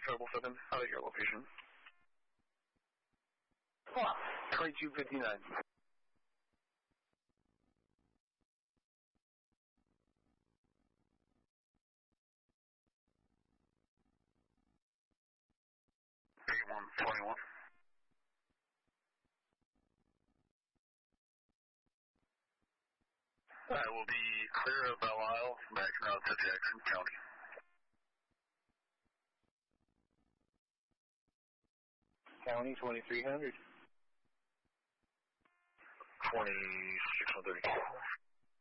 777, out of your location. 2259. I will be clear of Belle Isle, backing out to Jackson County. 2300. 2630.